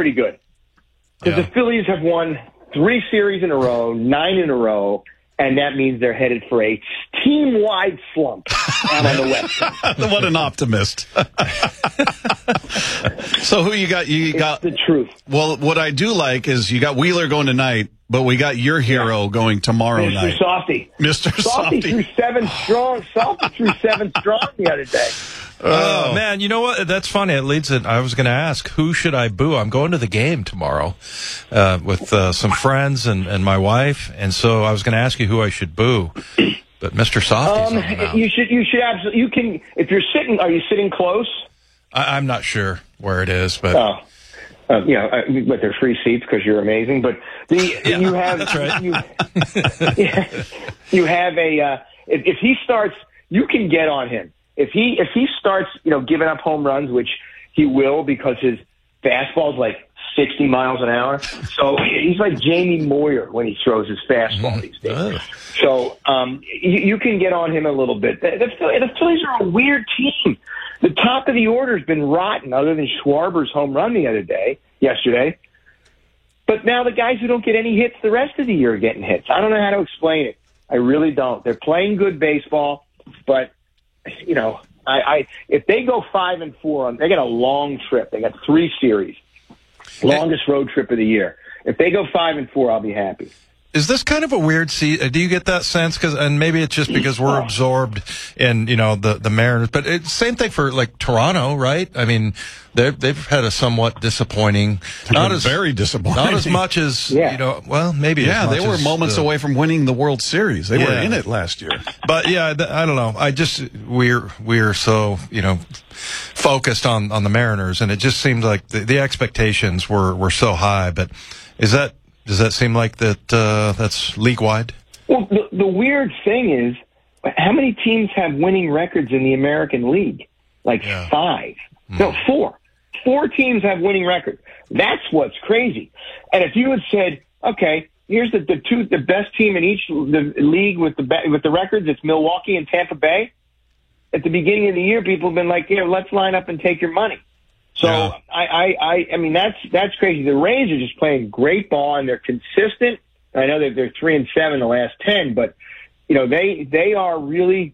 pretty good. Because the Phillies have won 3 series in a row, 9 in a row, and that means they're headed for a team-wide slump out on the West. What an optimist. So who you got? You got the truth. Well, what I do like is you got Wheeler going tonight, but we got your hero going tomorrow night. Mr. Softy threw 7 strong. Softy threw 7 strong the other day. Oh, man, you know what? That's funny. It leads it. I was going to ask, who should I boo? I'm going to the game tomorrow with some friends and my wife, and so I was going to ask you who I should boo. But Mr. Softy's on the mound. You should absolutely. You can if you're sitting. Are you sitting close? I'm not sure where it is, but but they're free seats because you're amazing. But you have that's right. You have a if he starts, you can get on him. If he starts, giving up home runs, which he will because his fastball's like 60 miles an hour. So he's like Jamie Moyer when he throws his fastball these days. So you can get on him a little bit. The Phillies are a weird team. The top of the order has been rotten, other than Schwarber's home run yesterday. But now the guys who don't get any hits the rest of the year are getting hits. I don't know how to explain it. I really don't. They're playing good baseball, but if they go 5-4, they got a long trip. They got 3 series, longest road trip of the year. If they go 5-4, I'll be happy. Is this kind of a weird do you get that sense? And maybe it's just because we're absorbed in, the Mariners. But it's same thing for, like, Toronto, right? I mean, they've had a somewhat disappointing. Very disappointing. Not as much as, maybe as much they were moments away from winning the World Series. They were in it last year. But, I don't know. We're so, focused on the Mariners, and it just seemed like the expectations were so high. But does that seem like that's league-wide? Well, the weird thing is, how many teams have winning records in the American League? 5. No, 4. 4 teams have winning records. That's what's crazy. And if you had said, okay, here's the best team in each the league with the records, it's Milwaukee and Tampa Bay. At the beginning of the year, people have been like, let's line up and take your money. So I mean that's crazy. The Rays are just playing great ball and they're consistent. I know that they're 3-7 the last 10, but they are really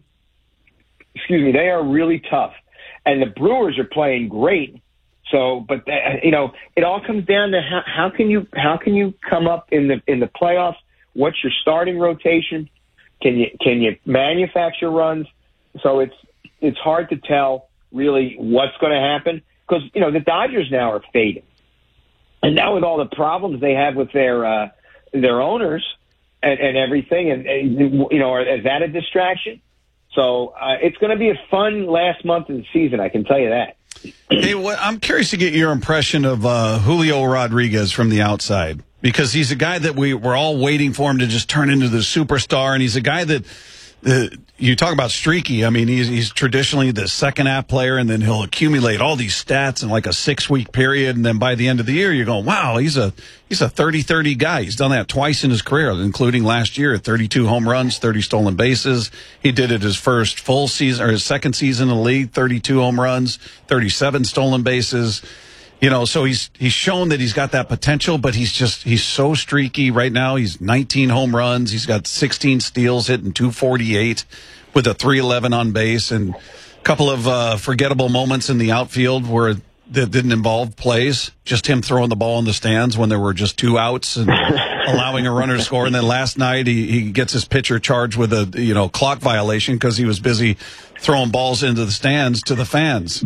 tough. And the Brewers are playing great. So, but it all comes down to how can you come up in the playoffs? What's your starting rotation? Can you manufacture runs? So it's hard to tell really what's going to happen. Because, the Dodgers now are fading. And now with all the problems they have with their owners and everything, and is that a distraction? So it's going to be a fun last month of the season, I can tell you that. Hey, I'm curious to get your impression of Julio Rodriguez from the outside. Because he's a guy that we're all waiting for him to just turn into the superstar. And he's a guy that you talk about streaky. I mean, he's traditionally the second-half player, and then he'll accumulate all these stats in like a 6-week period, and then by the end of the year, you're going, wow, he's a 30-30 guy. He's done that twice in his career, including last year, 32 home runs, 30 stolen bases. He did it his first full season, or his second season in the league, 32 home runs, 37 stolen bases. So he's shown that he's got that potential, but he's so streaky right now. He's 19 home runs. He's got 16 steals, hitting .248 with a .311 on base, and a couple of forgettable moments in the outfield that didn't involve plays, just him throwing the ball in the stands when there were just 2 outs and allowing a runner to score. And then last night he gets his pitcher charged with a clock violation because he was busy throwing balls into the stands to the fans.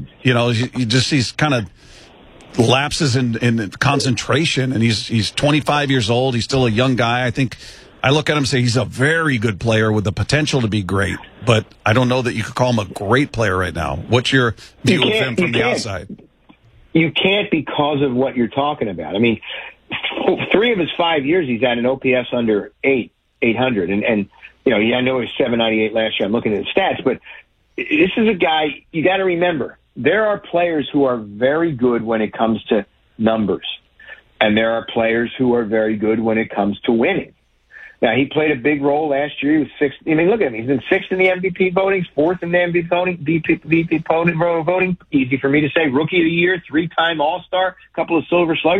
He's kind of lapses in concentration, and he's 25 years old. He's still a young guy. I think I look at him and say he's a very good player with the potential to be great, but I don't know that you could call him a great player right now. What's your view of him from the outside? You can't because of what you're talking about. I mean, 3 of his 5 years he's at an OPS under 800, and I know he was 798 last year. I'm looking at the stats, but this is a guy you got to remember. There are players who are very good when it comes to numbers, and there are players who are very good when it comes to winning. Now, he played a big role last year. He was 6th. I mean, look at him. He's been 6th in the MVP voting, 4th in the MVP voting. Easy for me to say. Rookie of the Year, 3-time All-Star, couple of Silver Sluggers.